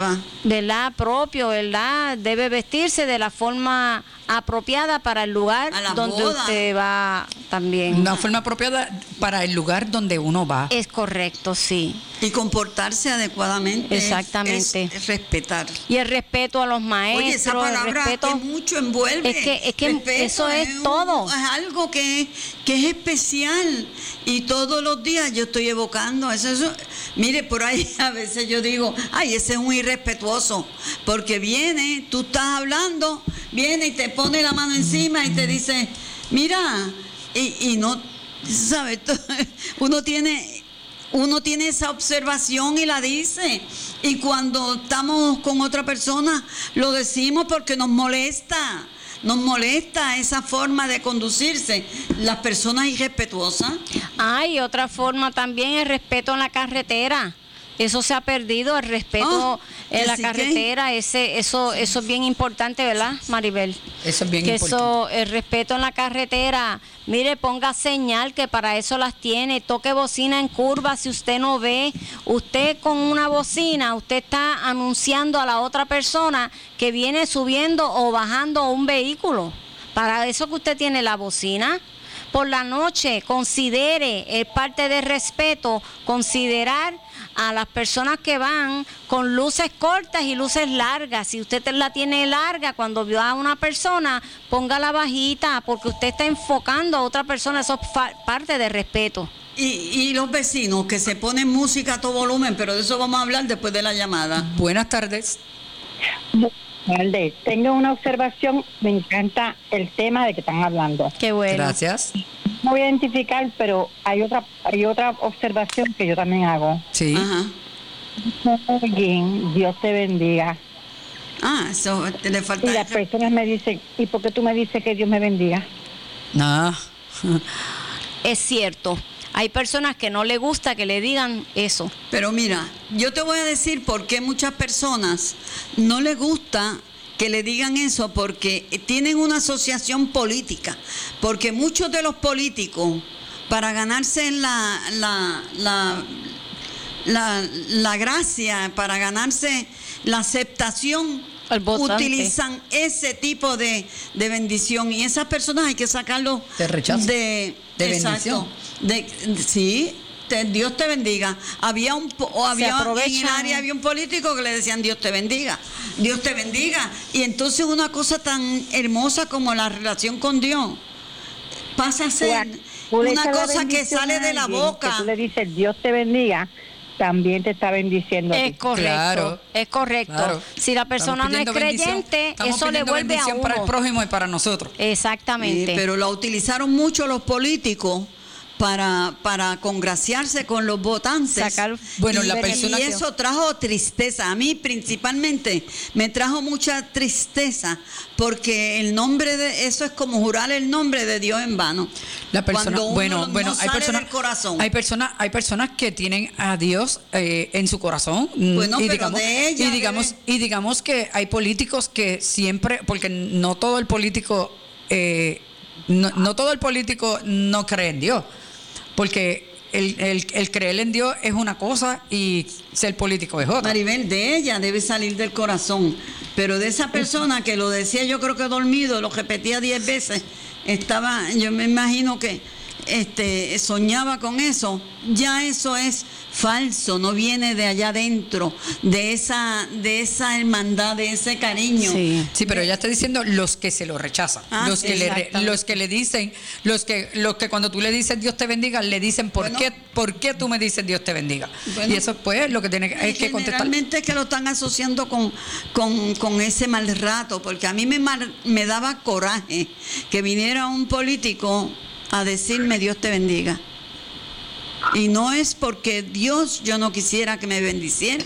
¿verdad? Propio, ¿verdad? Debe vestirse de la forma apropiada para el lugar donde boda. usted va también. Una forma apropiada para el lugar donde uno va. Es correcto, sí. Y comportarse adecuadamente. Exactamente. Es respetar. Y el respeto a los maestros. Oye, esa palabra el respeto, que mucho envuelve. Es que Respeto eso es todo. Es algo que es especial. Y todos los días yo estoy evocando eso. Mire, por ahí a veces yo digo, ay, ese es un irrespetuoso. Porque viene, tú estás hablando, viene y te pone la mano encima y te dice, mira, y no, ¿sabes? Uno tiene esa observación y la dice, y cuando estamos con otra persona lo decimos porque nos molesta esa forma de conducirse, las personas irrespetuosas. Hay otra forma también, el respeto en la carretera. Eso se ha perdido, el respeto en la carretera, eso es bien importante, ¿verdad, Maribel? Eso es bien importante. El respeto en la carretera, mire, ponga señal que para eso las tiene, toque bocina en curva si usted no ve, usted con una bocina, usted está anunciando a la otra persona que viene subiendo o bajando un vehículo. Para eso que usted tiene la bocina. Por la noche, considere, es parte de respeto, considerar a las personas que van con luces cortas y luces largas. Si usted la tiene larga, cuando vio a una persona, póngala bajita, porque usted está enfocando a otra persona, eso es parte de respeto. Y los vecinos que se ponen música a todo volumen, pero de eso vamos a hablar después de la llamada. Buenas tardes. Tengo una observación, me encanta el tema de que están hablando. Qué bueno. Gracias. No voy a identificar, pero hay otra observación que yo también hago. Sí. Ajá. Dios te bendiga. Eso le falta. Y las personas me dicen, ¿y por qué tú me dices que Dios me bendiga? No. Es cierto. Hay personas que no les gusta que le digan eso. Pero mira, yo te voy a decir por qué muchas personas no les gusta que le digan eso, porque tienen una asociación política. Porque muchos de los políticos, para ganarse la gracia, para ganarse la aceptación, utilizan ese tipo de bendición, y esas personas hay que sacarlos de rechazo, de bendición. Sí, Dios te bendiga. Había en el área había un político que le decían Dios te bendiga, y entonces una cosa tan hermosa como la relación con Dios pasa a ser una cosa que sale de la boca. Que tú le dices Dios te bendiga, también te está bendiciendo. Es correcto, claro, es correcto. Claro. Si la persona no es creyente, eso le vuelve a uno. Para el prójimo y para nosotros. Exactamente. Pero lo utilizaron mucho los políticos para congraciarse con los votantes. Y eso trajo tristeza. A mí principalmente me trajo mucha tristeza, porque el nombre de eso es como jurar el nombre de Dios en vano. La persona, no hay personas del corazón. Hay personas que tienen a Dios en su corazón. Digamos que hay políticos que siempre, porque no todo el político no cree en Dios. Porque el creer en Dios es una cosa y ser político es otra. Maribel, de ella debe salir del corazón. Pero de esa persona que lo decía, yo creo que dormido, lo repetía 10 veces, yo me imagino que soñaba con eso. Ya eso es falso, no viene de allá adentro, de esa hermandad, de ese cariño. Sí, pero ella está diciendo los que se lo rechazan, los que le dicen, los que cuando tú le dices Dios te bendiga, le dicen ¿por qué tú me dices Dios te bendiga? Y eso pues lo que tiene que contestar. Realmente es que lo están asociando con ese mal rato, porque a mí me daba coraje que viniera un político a decirme Dios te bendiga. Y no es porque Dios yo no quisiera que me bendiciera,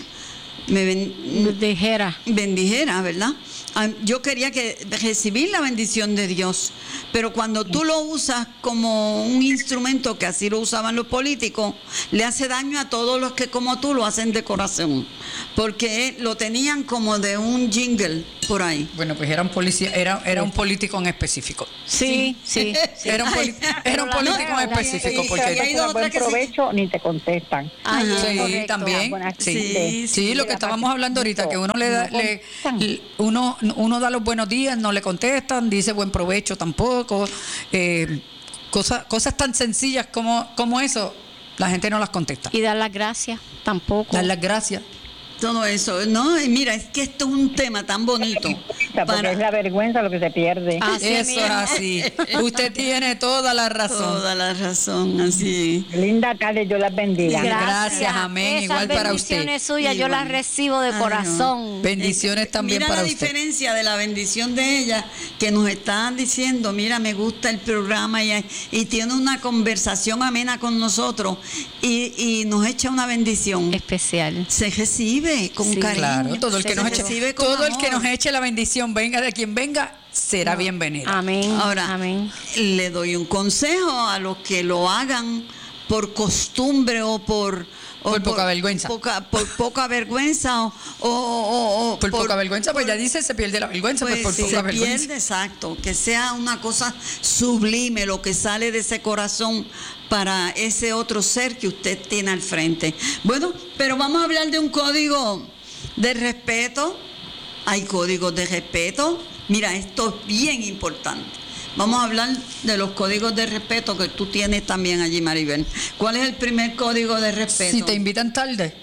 bendijera, ¿verdad? Yo quería recibir la bendición de Dios, pero cuando tú lo usas como un instrumento, que así lo usaban los políticos, le hace daño a todos los que como tú lo hacen de corazón, porque lo tenían como de un jingle por ahí. Bueno, pues era un policía, era un político en específico. Sí. Era un político en específico, porque hay buen provecho ni te contestan. Sí, también. Sí, lo que estábamos hablando ahorita, que uno uno da los buenos días, no le contestan, dice buen provecho tampoco, cosas tan sencillas como eso, la gente no las contesta. Y dar las gracias tampoco. Dar las gracias. Todo eso, no, y mira, es que esto es un tema tan bonito. Porque es la vergüenza lo que se pierde. Así Eso es así. Usted tiene toda la razón. Toda la razón, así. Linda tarde, yo las bendiga. Gracias, amén. Igual para usted. Bendiciones suyas, yo las recibo de corazón. Bendiciones también mira para la usted. diferencia de la bendición de ella, que nos están diciendo, mira, me gusta el programa y tiene una conversación amena con nosotros y nos echa una bendición. Especial. Se recibe con Sí, cariño. Claro, todo el que nos recibe con todo el que amor. nos eche la bendición, venga de quien venga, será bienvenido. Amén. Ahora, Amén. le doy un consejo a los que lo hagan por costumbre o por poca vergüenza. por poca vergüenza o Por poca vergüenza, pues ya dice, se pierde la vergüenza, pues por se poca vergüenza. pierde, exacto, que sea una cosa sublime lo que sale de ese corazón para ese otro ser que usted tiene al frente. Bueno, pero vamos a hablar de un código de respeto. Hay códigos de respeto. Mira, esto es bien importante. Vamos a hablar de los códigos de respeto que tú tienes también allí, Maribel. ¿Cuál es el primer código de respeto? Si te invitan tarde,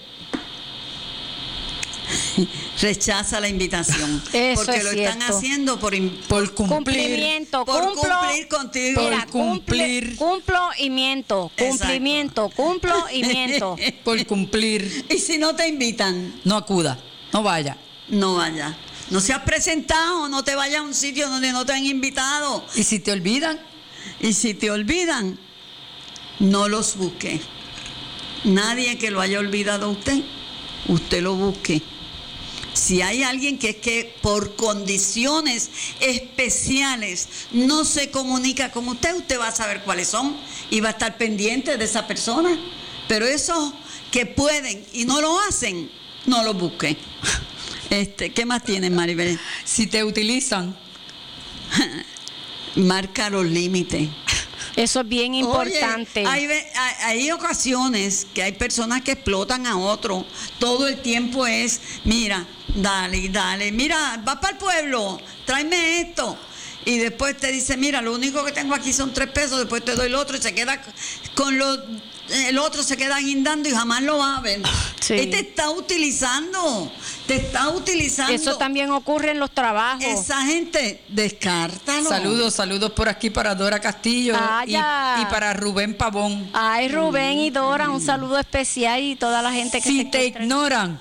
rechaza la invitación. Eso porque es lo están cierto. haciendo por Cumplimiento, por cumplo. cumplir contigo. Mira, cumplir. Cumplo y miento. Exacto. Cumplimiento, cumplo y miento. por cumplir, Y si no te invitan, no acuda, no vaya. no vaya. No seas presentado, no te vayas a un sitio donde no te han invitado. Y si te olvidan, Y si te olvidan, no los busque. Nadie que lo haya olvidado a usted lo busque. Si hay alguien que es que por condiciones especiales no se comunica con usted, usted va a saber cuáles son y va a estar pendiente de esa persona. Pero esos que pueden y no lo hacen, no los busque. ¿Qué más tienes, Maribel? si te utilizan, Marca los límites. Eso es bien importante. Oye, hay ocasiones que hay personas que explotan a otro. Todo el tiempo es, mira, dale, mira, vas para el pueblo, tráeme esto. Y después te dice, mira, lo único que tengo aquí son 3 pesos, después te doy el otro y se queda con el otro se queda guindando y jamás lo va a ver. Sí. Te está utilizando. Eso también ocurre en los trabajos. Esa gente, descártalo. saludos por aquí para Dora Castillo y para Rubén Pavón. Ay, Rubén y Dora, un saludo especial y toda la gente que Si se te encuentra.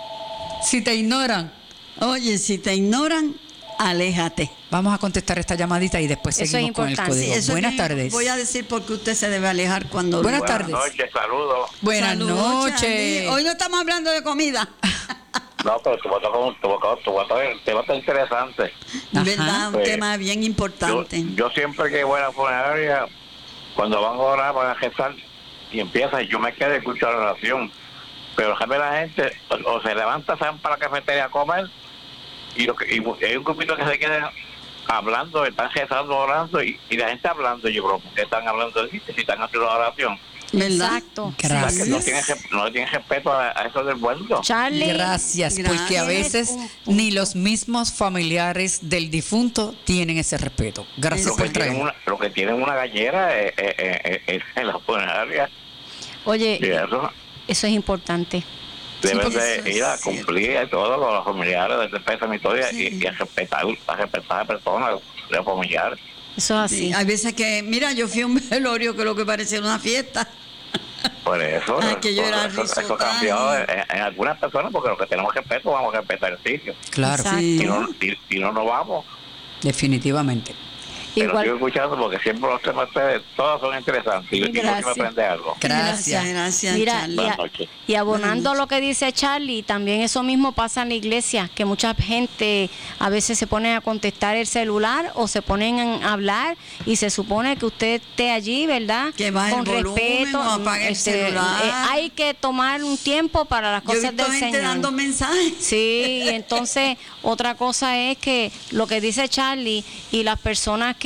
ignoran, Oye, si te ignoran, aléjate. vamos a contestar esta llamadita y después Eso es seguimos con el importante. código. Sí, eso Buenas es tardes. Voy a decir por qué usted se debe alejar cuando... Buenas tardes. Buenas noches, saludos. Buenas Saludos, noches. Charlie. Hoy no estamos hablando de comida. No, pero tu voto es un tema tan interesante. Ajá. ¿Verdad? Un Pues, tema bien importante. Yo siempre que voy a la funeraria, cuando van a orar, van a rezar y empiezan, yo me quedo y escucho la oración. Pero la gente o se levanta, se van para la cafetería a comer y hay un grupito que se queda hablando, están rezando, orando y la gente hablando. Yo creo que están hablando de si están haciendo la oración. ¿Verdad? Exacto. O sea, Gracias. que no le tienen respeto a eso del muerto. Charlie. Gracias, porque a veces ni los mismos familiares del difunto tienen ese respeto. Gracias por traerlo. Lo que tienen una gallera en la funeraria. Oye, Y eso eso es importante. deben porque de eso ir a es cumplir a todos los familiares de pésame y todo, Sí. y a respetar a personas, los familiares. Eso es así. Sí, hay veces que, mira, yo fui a un velorio que lo que parecía una fiesta. Por eso, Aquello era eso risotaje. cambió en algunas personas, porque los que tenemos respeto vamos a respetar el sitio. Claro, Exacto. Si no vamos. definitivamente. Pero Igual. sigo escuchando porque siempre los temas ustedes, todos son interesantes y uno Gracias. siempre aprende algo. Gracias. Gracias, Mira, Charlie. Buenas noches. y abonando Buenas lo que dice Charlie, también eso mismo pasa en la iglesia, que mucha gente a veces se pone a contestar el celular o se ponen a hablar y se supone que usted esté allí, ¿verdad? Que baje el con volumen respeto. o apague el celular. Hay que tomar un tiempo para las Yo he cosas visto del gente Señor. dando mensajes. Sí, y entonces otra cosa es que lo que dice Charlie y las personas que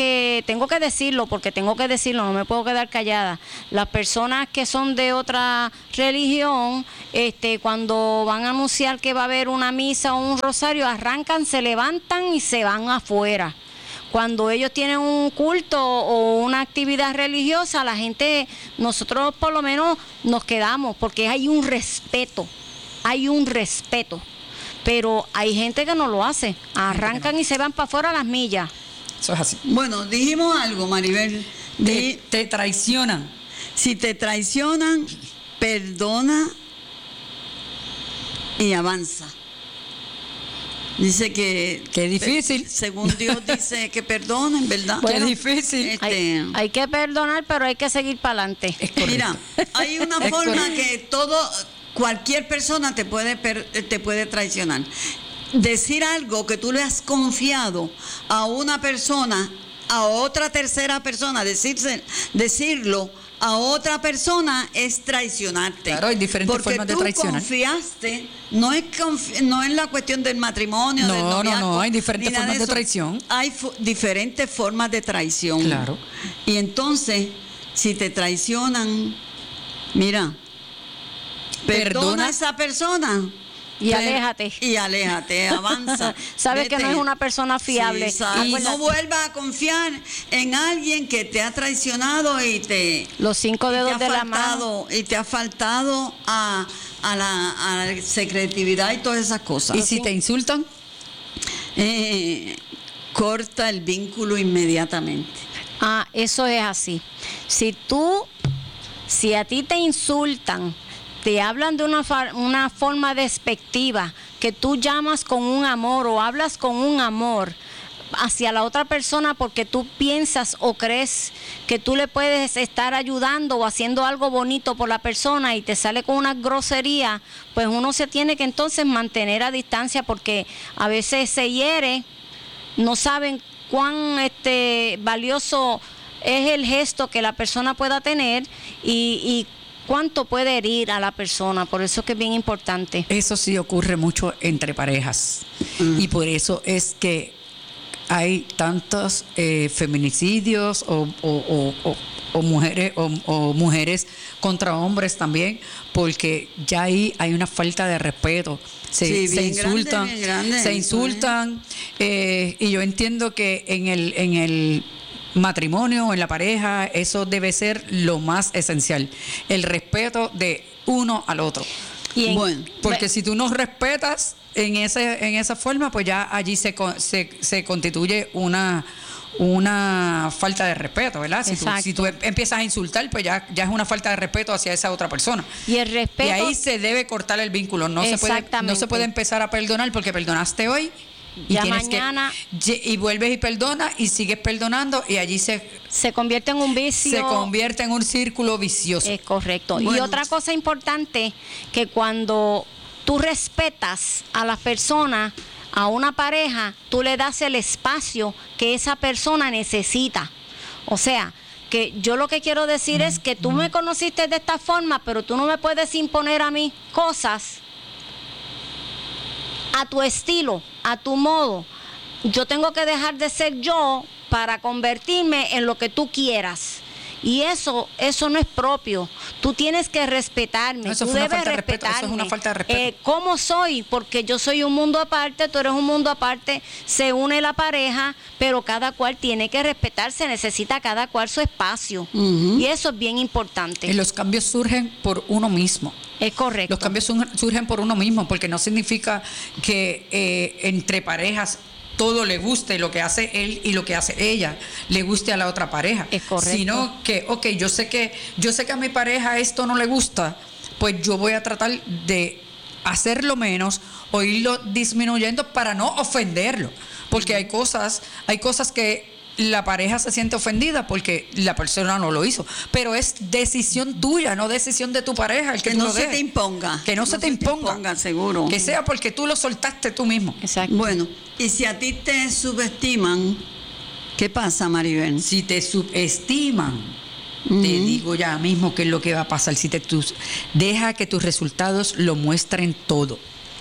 que, tengo que decirlo, porque tengo que decirlo, no me puedo quedar callada, las personas que son de otra religión, cuando van a anunciar que va a haber una misa o un rosario, arrancan, se levantan y se van afuera. Cuando ellos tienen un culto o una actividad religiosa, la gente, nosotros por lo menos nos quedamos, porque hay un respeto, pero hay gente que no lo hace, arrancan y se van para afuera a las millas. Eso es así. Bueno, dijimos algo, Maribel. Te traicionan. Si te traicionan, perdona y avanza. Dice que... Qué difícil. Según Dios dice que perdonen, ¿verdad? Qué difícil. Hay que perdonar, pero hay que seguir para adelante. Mira, hay una forma que cualquier persona te puede traicionar. Decir algo que tú le has confiado a una persona, a otra tercera persona, decirlo a otra persona es traicionarte. Claro, hay diferentes formas de traicionar. Porque tú confiaste, no es la cuestión del matrimonio, del noviazgo. No, hay diferentes formas de traición. Hay diferentes formas de traición. Claro. Y entonces, si te traicionan, mira, perdona a esa persona. Y aléjate. Y aléjate, avanza. Sabes que no es una persona fiable. Sí, y no vuelvas a confiar en alguien que te ha traicionado los 5 dedos de la mano. Y te ha faltado a la secretividad y todas esas cosas. ¿Y si te insultan? Corta el vínculo inmediatamente. Eso es así. Si a ti te insultan, te hablan de una forma despectiva, que tú llamas con un amor o hablas con un amor hacia la otra persona porque tú piensas o crees que tú le puedes estar ayudando o haciendo algo bonito por la persona y te sale con una grosería, pues uno se tiene que entonces mantener a distancia, porque a veces se hiere, no saben cuán valioso es el gesto que la persona pueda tener y cuánto puede herir a la persona. Por eso que es bien importante. Eso sí ocurre mucho entre parejas. Y por eso es que hay tantos feminicidios o mujeres contra hombres también, porque ya ahí hay una falta de respeto. Se insultan, y yo entiendo que en el matrimonio, en la pareja, eso debe ser lo más esencial, el respeto de uno al otro. Porque si tú no respetas en esa forma, pues ya allí se constituye una falta de respeto, ¿verdad? Si tú empiezas a insultar, pues ya es una falta de respeto hacia esa otra persona. Y el respeto. Y ahí se debe cortar el vínculo. No se puede empezar a perdonar porque perdonaste hoy. Y ya mañana y vuelves y perdonas y sigues perdonando y allí se convierte en un vicio, se convierte en un círculo vicioso. Es correcto. Y otra cosa importante, que cuando tú respetas a la persona, a una pareja, tú le das el espacio que esa persona necesita. O sea, que yo lo que quiero decir es que tú me conociste de esta forma, pero tú no me puedes imponer a mí cosas a tu estilo, a tu modo. Yo tengo que dejar de ser yo para convertirme en lo que tú quieras. Y eso no es propio. Tú tienes que respetarme. No, tú debes respetarme. Eso es una falta de respeto. ¿Cómo soy? Porque yo soy un mundo aparte, tú eres un mundo aparte. Se une la pareja, pero cada cual tiene que respetarse. Necesita cada cual su espacio. Y eso es bien importante. Y los cambios surgen por uno mismo. Es correcto. Los cambios surgen por uno mismo, porque no significa que entre parejas todo le guste, lo que hace él y lo que hace ella le guste a la otra pareja. Es correcto. Sino que, yo sé que a mi pareja esto no le gusta, pues yo voy a tratar de hacerlo menos o irlo disminuyendo para no ofenderlo. Porque hay cosas que la pareja se siente ofendida porque la persona no lo hizo, pero es decisión tuya, no decisión de tu pareja, el que no se te imponga. Que no se te imponga, seguro. Que sea porque tú lo soltaste tú mismo. Exacto. Bueno, y si a ti te subestiman, ¿qué pasa, Maribel? Si te subestiman, te digo ya mismo qué es lo que va a pasar. Deja que tus resultados lo muestren todo.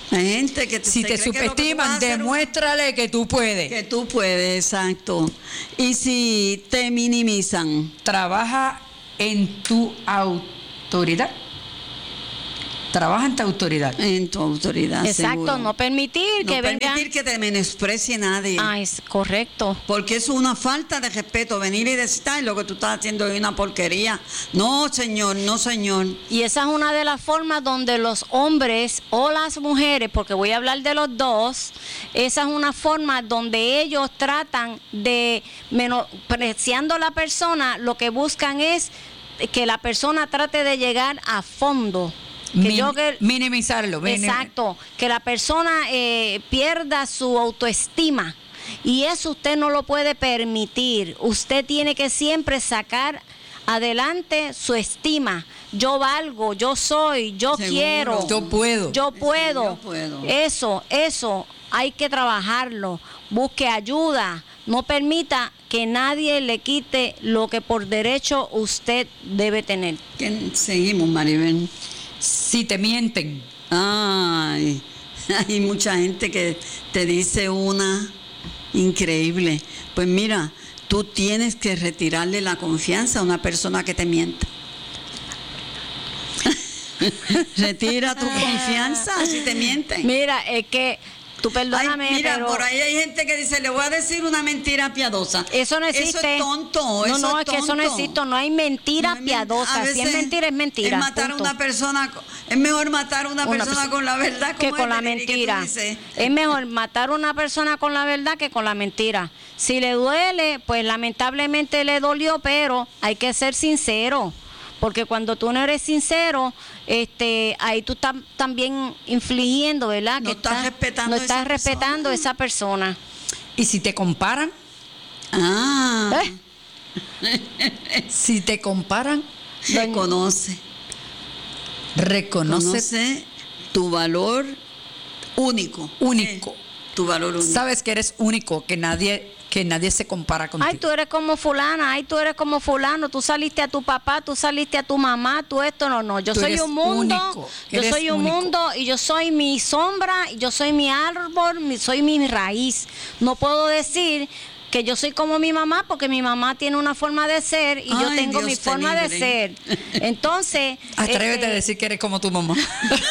Hay gente que si te subestiman, demuéstrale que tú puedes. Que tú puedes, exacto. Y si te minimizan, trabaja en tu autoridad. Trabaja en tu autoridad. En tu autoridad. Exacto, seguro. no permitir que venga. No permitir que te menosprecie nadie. Ah, es correcto. Porque es una falta de respeto venir y decir, ay, lo que tú estás haciendo es una porquería. No, señor, no, señor. Y esa es una de las formas donde los hombres o las mujeres, porque voy a hablar de los dos, esa es una forma donde ellos tratan de, menospreciando a la persona, lo que buscan es que la persona trate de llegar a fondo. Minimizarlo. Exacto, que la persona pierda su autoestima, y eso usted no lo puede permitir. Usted tiene que siempre sacar adelante su estima. Yo valgo, yo soy, yo Seguro. Quiero, yo puedo. yo puedo. Eso hay que trabajarlo. Busque ayuda, no permita que nadie le quite lo que por derecho usted debe tener. Seguimos, Maribel. Si te mienten. Ay, hay mucha gente que te dice una increíble. Pues mira, tú tienes que retirarle la confianza a una persona que te mienta. Retira tu confianza si te mienten. Mira, es que tú perdóname, ay, mira, pero por ahí hay gente que dice, le voy a decir una mentira piadosa. Eso no existe. Eso es tonto. No, es que eso no existe. No hay mentira piadosa. Si es mentira, es mentira. Es matar a una persona. Es mejor matar a una persona con la verdad que con la mentira. Es mejor matar a una persona con la verdad que con la mentira. Si le duele, pues lamentablemente le dolió, pero hay que ser sincero. Porque cuando tú no eres sincero, ahí tú estás también infligiendo, ¿verdad? No estás respetando, no estás respetando a esa persona. ¿Y si te comparan? Si te comparan, reconoce tu valor único. Tu valor único. Sabes que eres único, que nadie se compara contigo. Ay, tú eres como fulana, ay, tú eres como fulano, tú saliste a tu papá, tú saliste a tu mamá, tú esto, no, yo soy un mundo, yo soy un mundo y yo soy mi sombra, yo soy mi árbol, soy mi raíz. No puedo decir que yo soy como mi mamá porque mi mamá tiene una forma de ser y yo tengo Dios mi forma de ser. Entonces, atrévete a decir que eres como tu mamá.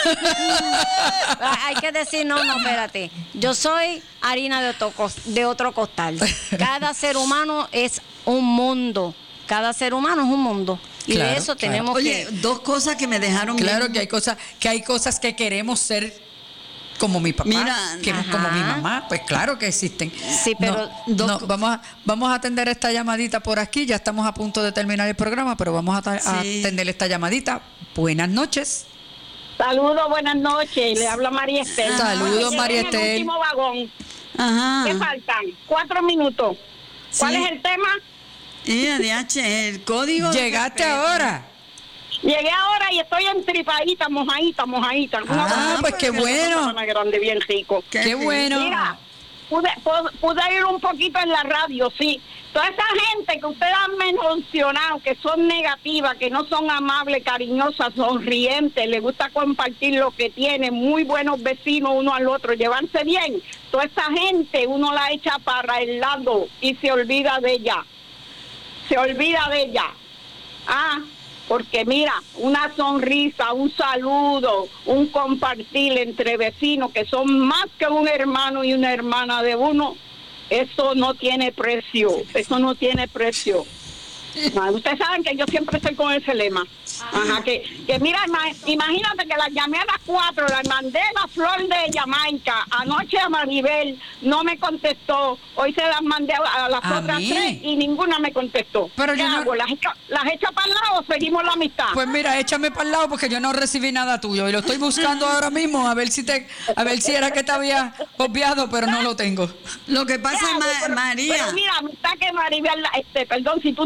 Hay que decir, no, espérate. Yo soy harina de otro costal. Cada ser humano es un mundo. Cada ser humano es un mundo. Y de eso tenemos que... Oye, dos cosas que me dejaron claro bien. que hay cosas que queremos ser como mi papá, como mi mamá, pues claro que existen. Sí, pero vamos a atender esta llamadita por aquí. Ya estamos a punto de terminar el programa, pero vamos a atender esta llamadita. Buenas noches. Saludos, buenas noches. Le habla María Estel. Saludos, María Estel. El último vagón. Ajá. ¿Qué faltan? 4 minutos. ¿Cuál es el tema? El código. Llegaste ahora. Llegué ahora y estoy entripadita, mojadita. Pues qué bueno. Grande, bien rico. Qué bueno. Mira, pude ir un poquito en la radio, sí. Toda esa gente que ustedes han mencionado, que son negativas, que no son amables, cariñosas, sonrientes, les gusta compartir lo que tienen, muy buenos vecinos uno al otro, llevarse bien. Toda esa gente uno la echa para el lado y se olvida de ella. Porque mira, una sonrisa, un saludo, un compartir entre vecinos que son más que un hermano y una hermana de uno, eso no tiene precio, Ustedes saben que yo siempre estoy con ese lema. Ajá, que mira, imagínate que las llamé a las 4, las mandé la flor de Jamaica, anoche a Maribel, no me contestó, hoy se las mandé a las otras 3 y ninguna me contestó. Pero ¿Qué hago? ¿Las echo para el lado o seguimos la amistad? Pues mira, échame para el lado porque yo no recibí nada tuyo y lo estoy buscando ahora mismo a ver si era que te había obviado, pero no lo tengo. Lo que pasa, María. Pero mira, amistad que Maribel, perdón, si tú no le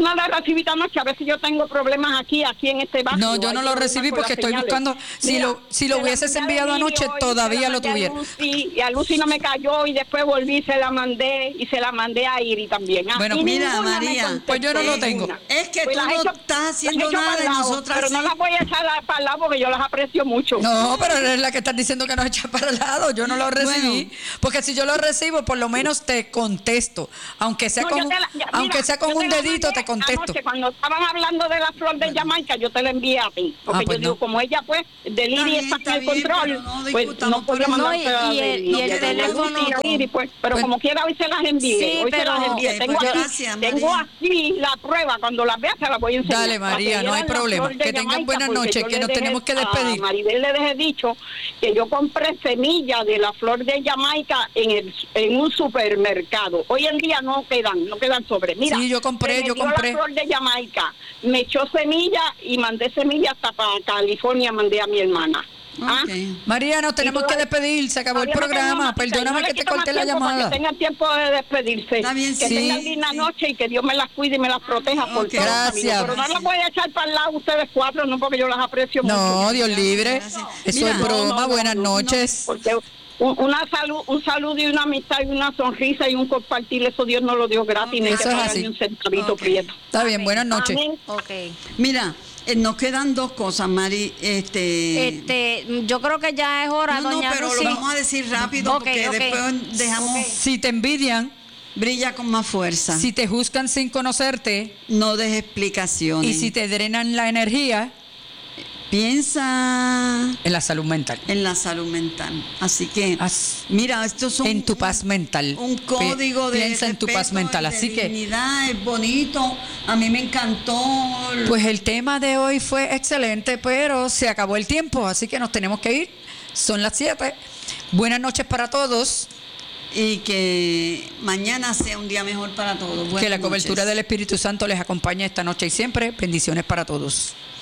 recibiste anoche, a veces yo tengo problemas aquí en este barrio. No, yo no lo recibí porque estoy buscando. Si lo hubieses enviado anoche, todavía lo tuviera. Y a Lucy no me cayó y después volví y se la mandé a Iri también. Bueno, mira, María, pues yo no lo tengo. Es que tú no estás haciendo nada de nosotras. Pero no las voy a echar para el lado porque yo las aprecio mucho. No, pero eres la que estás diciendo que nos echas para el lado. Yo no lo recibí. Porque si yo lo recibo, por lo menos te contesto. Aunque sea con un dedito, te contesto. Anoche, cuando estaban hablando de la flor de Jamaica, yo te la envié a ti. Porque yo digo, como ella pues, de Liri está en el control, pues no podía mandar y el teléfono. Pero como quiera, hoy se las envié. Sí, hoy se las envié. Tengo aquí la prueba. Cuando las veas, se las voy a enseñar. Dale, María, no hay problema. Que tengan buenas noches, que nos tenemos que despedir. A Maribel le dejé dicho que yo compré semillas de la flor de Jamaica en un supermercado. Hoy en día no quedan sobre. Mira, sí, yo compré. la flor de Jamaica, me echó semilla y mandé semilla hasta para California, mandé a mi hermana. Okay. María, nos tenemos que despedir, se acabó el programa. Perdóname que te corté la llamada. Que tengan tiempo de despedirse. Está bien, que tengan linda noche y que Dios me las cuide y me las proteja por todo. Gracias. Pero no las voy a echar para el lado ustedes cuatro, no, porque yo las aprecio mucho. No, Dios libre. Eso es broma. Buenas noches. Porque un saludo y una amistad y una sonrisa y un compartir, eso Dios no lo dio gratis, ni eso que es así. un centavito prieto. Está bien, buenas noches. Mira, nos quedan dos cosas, Mari. Yo creo que ya es hora, doña pero Lucy. lo vamos a decir rápido porque después dejamos. Si te envidian, brilla con más fuerza. Si te juzgan sin conocerte, no des explicaciones. Y si te drenan la energía, piensa en la salud mental. En la salud mental. Así que, mira, estos son en tu paz mental. Un código de piensa en tu paz mental. Así que dignidad, es bonito. A mí me encantó. Pues el tema de hoy fue excelente, pero se acabó el tiempo, así que nos tenemos que ir. Son las 7. Buenas noches para todos. Y que mañana sea un día mejor para todos. Que la cobertura del Espíritu Santo les acompañe esta noche y siempre. Bendiciones para todos.